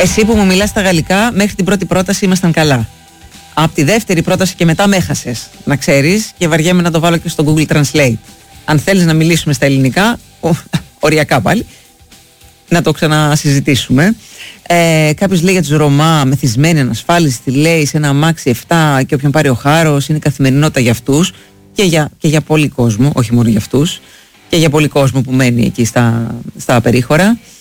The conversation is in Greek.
Εσύ που μου μιλάς στα γαλλικά, μέχρι την πρώτη πρόταση ήμασταν καλά. Από τη δεύτερη πρόταση και μετά με έχασες, να ξέρεις, και βαριέμαι να το βάλω και στο Google Translate. Αν θέλεις να μιλήσουμε στα ελληνικά, οριακά πάλι, να το ξανασυζητήσουμε. Κάποιος λέει για τους Ρωμά, μεθυσμένοι, ανασφάλιστοι, λέει, σε ένα αμάξι 7 και όποιον πάρει ο χάρος, είναι καθημερινότητα για αυτούς και για πολύ κόσμο, όχι μόνο για αυτούς, και για πολύ κόσμο που μένει εκεί στα περίχωρα.